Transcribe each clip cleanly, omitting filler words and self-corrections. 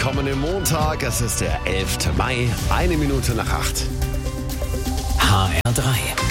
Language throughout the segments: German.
Willkommen im Montag, es ist der 11. Mai, 1 Minute nach 8. HR3.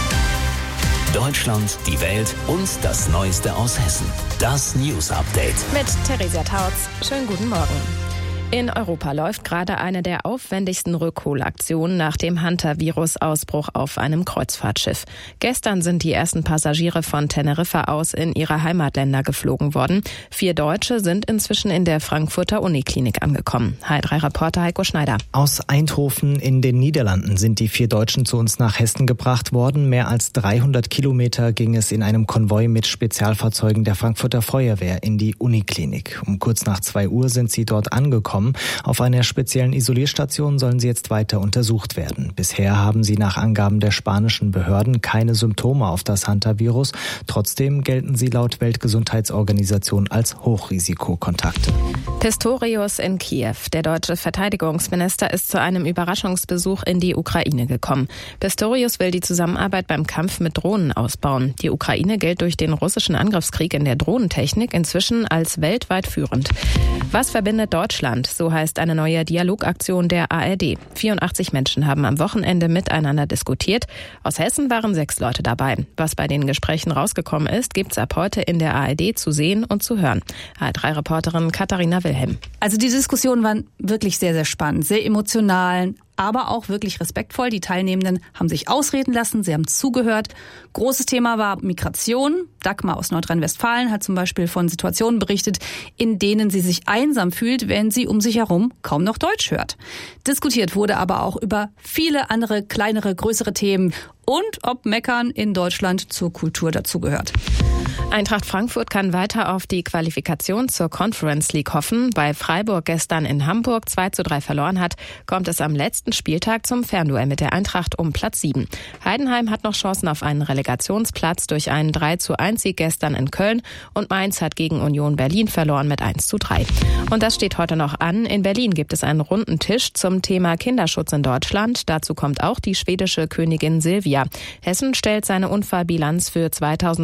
Deutschland, die Welt und das Neueste aus Hessen. Das News Update. Mit Theresia Tautz. Schönen guten Morgen. In Europa läuft gerade eine der aufwendigsten Rückholaktionen nach dem Hantavirus-Ausbruch auf einem Kreuzfahrtschiff. Gestern sind die ersten Passagiere von Teneriffa aus in ihre Heimatländer geflogen worden. 4 Deutsche sind inzwischen in der Frankfurter Uniklinik angekommen. HR3-Reporter Heiko Schneider. Aus Eindhoven in den Niederlanden sind die 4 Deutschen zu uns nach Hessen gebracht worden. Mehr als 300 Kilometer ging es in einem Konvoi mit Spezialfahrzeugen der Frankfurter Feuerwehr in die Uniklinik. Um kurz nach 2 Uhr sind sie dort angekommen. Auf einer speziellen Isolierstation sollen sie jetzt weiter untersucht werden. Bisher haben sie nach Angaben der spanischen Behörden keine Symptome auf das Hantavirus. Trotzdem gelten sie laut Weltgesundheitsorganisation als Hochrisikokontakte. Pistorius in Kiew. Der deutsche Verteidigungsminister ist zu einem Überraschungsbesuch in die Ukraine gekommen. Pistorius will die Zusammenarbeit beim Kampf mit Drohnen ausbauen. Die Ukraine gilt durch den russischen Angriffskrieg in der Drohnentechnik inzwischen als weltweit führend. Was verbindet Deutschland? So heißt eine neue Dialogaktion der ARD. 84 Menschen haben am Wochenende miteinander diskutiert. Aus Hessen waren 6 Leute dabei. Was bei den Gesprächen rausgekommen ist, gibt's ab heute in der ARD zu sehen und zu hören. HR3-Reporterin Katharina Wilhelm. Also die Diskussionen waren wirklich sehr, sehr spannend, sehr emotional, aber auch wirklich respektvoll. Die Teilnehmenden haben sich ausreden lassen, sie haben zugehört. Großes Thema war Migration. Dagmar aus Nordrhein-Westfalen hat zum Beispiel von Situationen berichtet, in denen sie sich einsam fühlt, wenn sie um sich herum kaum noch Deutsch hört. Diskutiert wurde aber auch über viele andere, kleinere, größere Themen und ob Meckern in Deutschland zur Kultur dazugehört. Eintracht Frankfurt kann weiter auf die Qualifikation zur Conference League hoffen. Weil Freiburg gestern in Hamburg 2:3 verloren hat, kommt es am letzten Spieltag zum Fernduell mit der Eintracht um Platz 7. Heidenheim hat noch Chancen auf einen Relegationsplatz durch einen 3:1-Sieg gestern in Köln und Mainz hat gegen Union Berlin verloren mit 1:3. Und das steht heute noch an. In Berlin gibt es einen runden Tisch zum Thema Kinderschutz in Deutschland. Dazu kommt auch die schwedische Königin Silvia. Hessen stellt seine Unfallbilanz für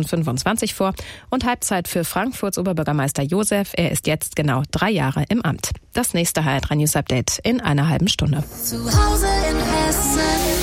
2025 vor und Halbzeit für Frankfurts Oberbürgermeister Josef. Er ist jetzt genau 3 Jahre im Amt. Das nächste HR3 News Update in einer halben Stunde. Zu Hause in Hessen.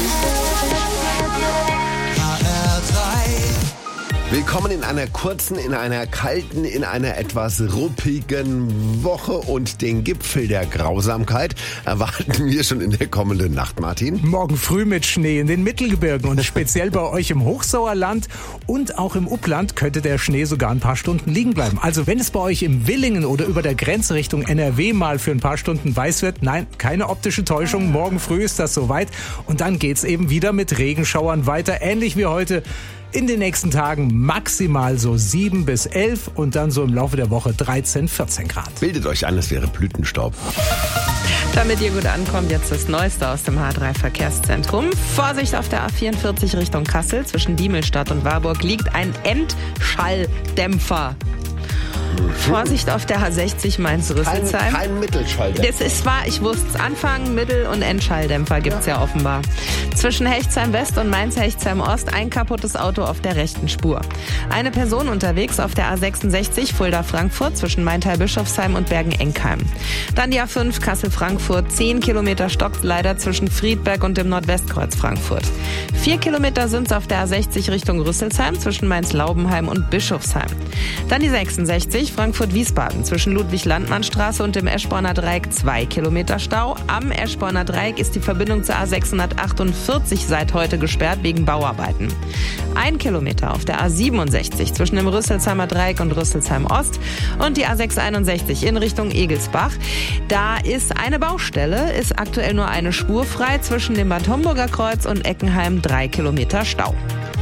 Willkommen in einer kurzen, in einer kalten, in einer etwas ruppigen Woche und den Gipfel der Grausamkeit erwarten wir schon in der kommenden Nacht, Martin. Morgen früh mit Schnee in den Mittelgebirgen und speziell bei euch im Hochsauerland und auch im Upland könnte der Schnee sogar ein paar Stunden liegen bleiben. Also wenn es bei euch im Willingen oder über der Grenze Richtung NRW mal für ein paar Stunden weiß wird, nein, keine optische Täuschung, morgen früh ist das soweit und dann geht's eben wieder mit Regenschauern weiter, ähnlich wie heute. In den nächsten Tagen maximal so 7 bis 11 und dann so im Laufe der Woche 13, 14 Grad. Bildet euch ein, es wäre Blütenstaub. Damit ihr gut ankommt, jetzt das Neueste aus dem H3-Verkehrszentrum. Vorsicht auf der A44 Richtung Kassel. Zwischen Diemelstadt und Warburg liegt ein Endschalldämpfer. Vorsicht auf der H60 Mainz-Rüsselsheim. Kein Mittelschalldämpfer. Das ist wahr, ich wusste es. Anfang-, Mittel- und Endschalldämpfer gibt's ja offenbar. Zwischen Hechtsheim West und Mainz-Hechtsheim Ost ein kaputtes Auto auf der rechten Spur. Eine Person unterwegs auf der A66 Fulda-Frankfurt zwischen Maintal-Bischofsheim und Bergen-Enkheim. Dann die A5 Kassel-Frankfurt, 10 Kilometer stockt leider zwischen Friedberg und dem Nordwestkreuz Frankfurt. 4 Kilometer sind's auf der A60 Richtung Rüsselsheim zwischen Mainz-Laubenheim und Bischofsheim. Dann die 66 Frankfurt-Wiesbaden zwischen Ludwig-Landmann-Straße und dem Eschborner Dreieck 2 Kilometer Stau. Am Eschborner Dreieck ist die Verbindung zur A648 seit heute gesperrt wegen Bauarbeiten. 1 Kilometer auf der A67 zwischen dem Rüsselsheimer Dreieck und Rüsselsheim Ost und die A661 in Richtung Egelsbach. Da ist eine Baustelle, ist aktuell nur eine Spur frei zwischen dem Bad Homburger Kreuz und Eckenheim 3 Kilometer Stau.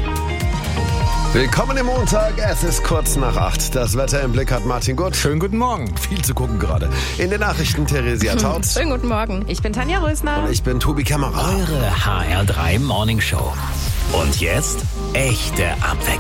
Willkommen im Montag, es ist kurz nach 8. Das Wetter im Blick hat Martin Gott. Schönen guten Morgen. Viel zu gucken gerade. In den Nachrichten Theresia Tautz. Schönen guten Morgen. Ich bin Tanja Rösner. Und ich bin Tobi Kämmerer. Eure HR3 Morning Show. Und jetzt echte Abwechslung.